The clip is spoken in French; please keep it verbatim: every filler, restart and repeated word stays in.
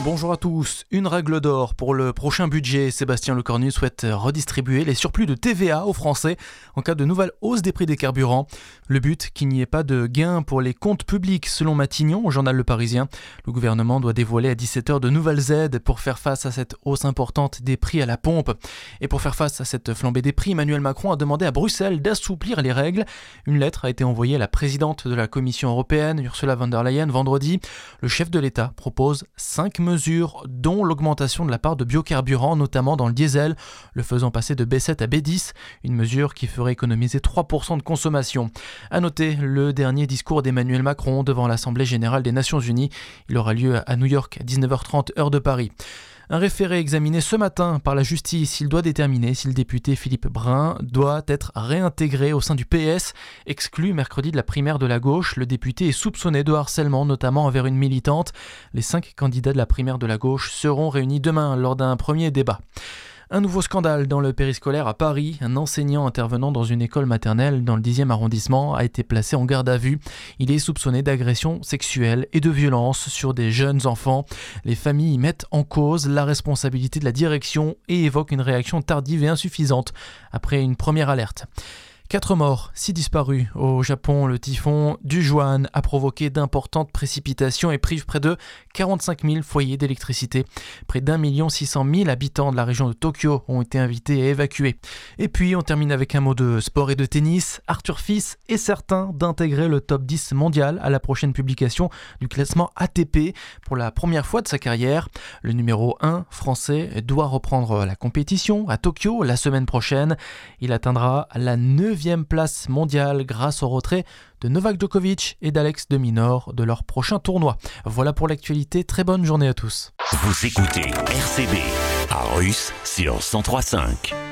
Bonjour à tous. Une règle d'or pour le prochain budget. Sébastien Lecornu souhaite redistribuer les surplus de T V A aux Français en cas de nouvelle hausse des prix des carburants. Le but, qu'il n'y ait pas de gain pour les comptes publics, selon Matignon au journal Le Parisien. Le gouvernement doit dévoiler à dix-sept heures de nouvelles aides pour faire face à cette hausse importante des prix à la pompe. Et pour faire face à cette flambée des prix, Emmanuel Macron a demandé à Bruxelles d'assouplir les règles. Une lettre a été envoyée à la présidente de la Commission européenne, Ursula von der Leyen, vendredi. Le chef de l'État propose cinq mesures, dont l'augmentation de la part de biocarburants, notamment dans le diesel, le faisant passer de B sept à B dix, une mesure qui ferait économiser trois pour cent de consommation. À noter le dernier discours d'Emmanuel Macron devant l'Assemblée générale des Nations Unies. Il aura lieu à New York à dix-neuf heures trente heure de Paris. Un référé examiné ce matin par la justice, il doit déterminer si le député Philippe Brun doit être réintégré au sein du P S. Exclu mercredi de la primaire de la gauche, le député est soupçonné de harcèlement, notamment envers une militante. Les cinq candidats de la primaire de la gauche seront réunis demain lors d'un premier débat. Un nouveau scandale dans le périscolaire à Paris. Un enseignant intervenant dans une école maternelle dans le dixième arrondissement a été placé en garde à vue. Il est soupçonné d'agression sexuelle et de violence sur des jeunes enfants. Les familles mettent en cause la responsabilité de la direction et évoquent une réaction tardive et insuffisante après une première alerte. Quatre morts, six disparus. Au Japon, le typhon Dujuan a provoqué d'importantes précipitations et prive près de quarante-cinq mille foyers d'électricité. Près d'un million six cent mille habitants de la région de Tokyo ont été invités à évacuer. Et puis, on termine avec un mot de sport et de tennis. Arthur Fils est certain d'intégrer le top dix mondial à la prochaine publication du classement A T P pour la première fois de sa carrière. Le numéro un français doit reprendre la compétition à Tokyo la semaine prochaine. Il atteindra la neuvième place mondiale grâce au retrait de Novak Djokovic et d'Alex de Minaur de leur prochain tournoi. Voilà pour l'actualité, très bonne journée à tous. Vous écoutez R C B à Russe sur cent trois virgule cinq.